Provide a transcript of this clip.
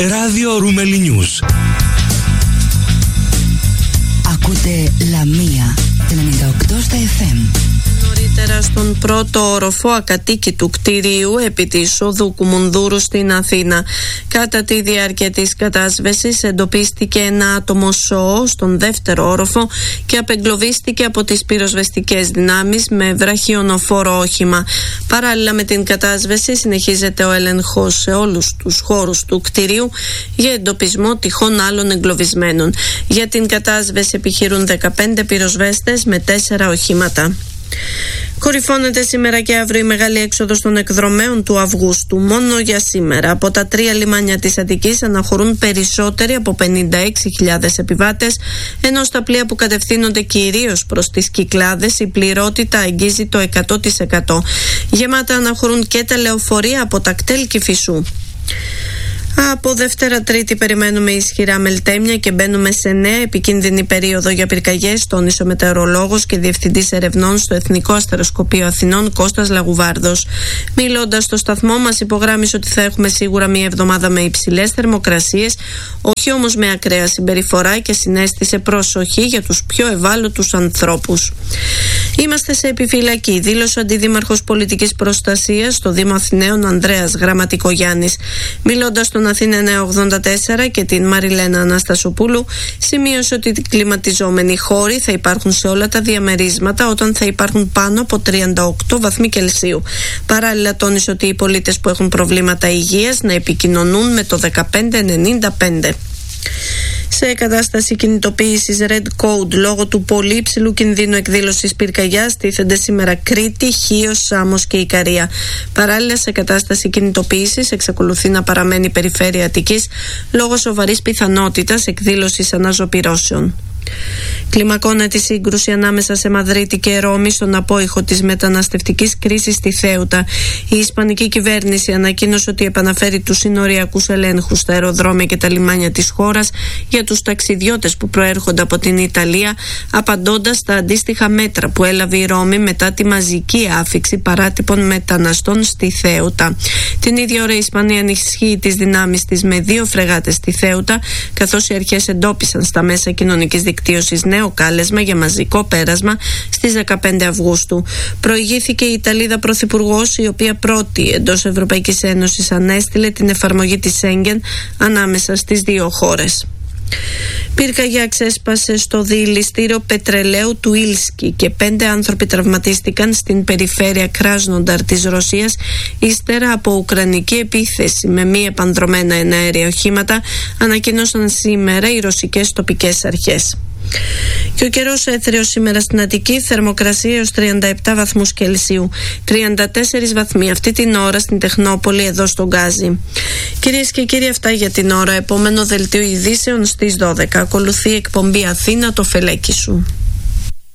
Ράδιο Ρούμελι News. Ακούτε Λαμία 98 στα FM. Νωρίτερα στον πρώτο όροφο ακατοίκητου κτηρίου επί της οδού Κουμουνδούρου στην Αθήνα. Κατά τη διάρκεια της κατάσβεσης εντοπίστηκε ένα άτομο σώο στον δεύτερο όροφο και απεγκλωβίστηκε από τις πυροσβεστικές δυνάμεις με βραχιονοφόρο όχημα. Παράλληλα με την κατάσβεση συνεχίζεται ο έλεγχος σε όλους τους χώρους του κτηρίου για εντοπισμό τυχόν άλλων εγκλωβισμένων. Για την κατάσβεση επιχειρούν 15 πυροσβέστες με 4 οχήματα. Κορυφώνεται σήμερα και αύριο η μεγάλη έξοδος των εκδρομέων του Αυγούστου. Μόνο για σήμερα από τα 3 λιμάνια της Αττικής αναχωρούν περισσότεροι από 56.000 επιβάτες, ενώ στα πλοία που κατευθύνονται κυρίως προς τις Κυκλάδες η πληρότητα αγγίζει το 100%. Γεμάτα αναχωρούν και τα λεωφορεία από τα κτέλ Κηφισού. Από Δευτέρα Τρίτη περιμένουμε ισχυρά μελτέμια και μπαίνουμε σε νέα επικίνδυνη περίοδο για πυρκαγιές, τόνισε ο μετεωρολόγος και διευθυντής ερευνών στο Εθνικό Αστεροσκοπείο Αθηνών Κώστας Λαγουβάρδος. Μιλώντας στο σταθμό μας υπογράμμισε ότι θα έχουμε σίγουρα μια εβδομάδα με υψηλές θερμοκρασίες, όχι όμως με ακραία συμπεριφορά, και συνέστησε προσοχή για τους πιο ευάλωτους ανθρώπους. Είμαστε σε επιφυλακή, δήλωσε ο Αντιδήμαρχος Πολιτικής Προστασίας στο Δήμο Αθηναίων Ανδρέας Γραμματικογιάννης. Μιλώντας στον Αθήνα 984 και την Μαριλένα Αναστασοπούλου, σημείωσε ότι οι κλιματιζόμενοι χώροι θα υπάρχουν σε όλα τα διαμερίσματα όταν θα υπάρχουν πάνω από 38 βαθμοί Κελσίου. Παράλληλα τόνισε ότι οι πολίτες που έχουν προβλήματα υγείας να επικοινωνούν με το 1595. Σε κατάσταση κινητοποίησης Red Code λόγω του πολύ υψηλού κινδύνου εκδήλωσης πυρκαγιάς τίθενται σήμερα Κρήτη, Χίος, Σάμος και Ικαρία. Παράλληλα, σε κατάσταση κινητοποίησης εξακολουθεί να παραμένει η περιφέρεια Αττικής λόγω σοβαρής πιθανότητας εκδήλωσης αναζωπυρώσεων. Κλιμακώνεται η σύγκρουση ανάμεσα σε Μαδρίτη και Ρώμη στον απόϊχο της μεταναστευτικής κρίσης στη Θέουτα. Η ισπανική κυβέρνηση ανακοίνωσε ότι επαναφέρει τους συνοριακούς ελέγχους στα αεροδρόμια και τα λιμάνια της χώρας για τους ταξιδιώτες που προέρχονται από την Ιταλία, απαντώντας στα αντίστοιχα μέτρα που έλαβε η Ρώμη μετά τη μαζική άφιξη παράτυπων μεταναστών στη Θέουτα. Την ίδια ώρα η Ισπανία ενισχύει τις δυνάμεις της με 2 φρεγάτες στη Θέουτα, καθώς οι αρχές εντόπισαν στα μέσα κοινωνικής δικτύωσης νέο κάλεσμα για μαζικό πέρασμα στις 15 Αυγούστου. Προηγήθηκε η Ιταλίδα Πρωθυπουργός, η οποία πρώτη εντός Ευρωπαϊκής Ένωσης ανέστηλε την εφαρμογή της Σέγγεν ανάμεσα στις 2 χώρες. Πυρκαγιά ξέσπασε στο διηλιστήριο πετρελαίου του Ήλσκι και 5 άνθρωποι τραυματίστηκαν στην περιφέρεια Κράσνονταρ της Ρωσίας ύστερα από ουκρανική επίθεση με μη επανδρομένα εναέρια οχήματα, ανακοίνωσαν σήμερα οι ρωσικές τοπικές αρχές. Και ο καιρός έθριος σήμερα στην Αττική, θερμοκρασία έως 37 βαθμούς Κελσίου, 34 βαθμοί αυτή την ώρα στην Τεχνόπολη εδώ στον Γκάζι. Κυρίες και κύριοι, αυτά για την ώρα. Επόμενο δελτίο ειδήσεων στις 12. Ακολουθεί η εκπομπή Αθήνα, το φελέκι σου.